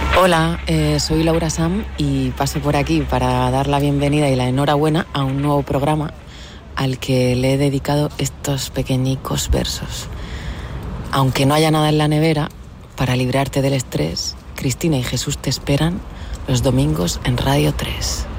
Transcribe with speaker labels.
Speaker 1: Hola, soy Laura Sam y paso por aquí para dar la bienvenida y la enhorabuena a un nuevo programa al que le he dedicado estos pequeñicos versos. Aunque no haya nada en la nevera, para librarte del estrés, Cristina y Jesús te esperan los domingos en Radio 3.